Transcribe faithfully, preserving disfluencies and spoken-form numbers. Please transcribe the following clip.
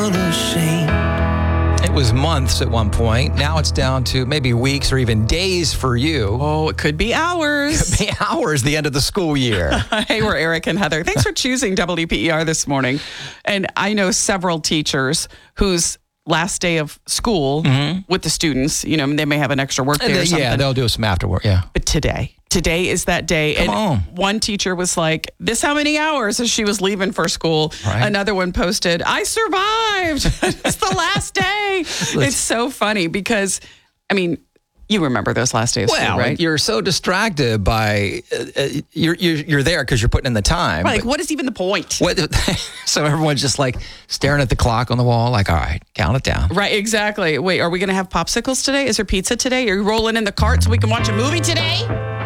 It was months at one point. Now it's down to maybe weeks or even days for you. Oh, it could be hours. Could be hours, the end of the school year. Hey, we're Eric and Heather. Thanks for choosing W P E R this morning. And I know several teachers whose last day of school mm-hmm. with the students, you know, they may have an extra work day they, or something. Yeah, they'll do some after work, yeah. But today, today is that day. Come and on. One teacher was like, this how many hours as she was leaving for school. Right. Another one posted, I survived. It's the last day. It's so funny because, I mean, you remember those last days, well, too, right? You're so distracted by, uh, you're, you're you're there because you're putting in the time. Right, like, what is even the point? What, so everyone's just like staring at the clock on the wall, like, all right, count it down. Right, exactly. Wait, are we going to have popsicles today? Is there pizza today? Are you rolling in the cart so we can watch a movie today?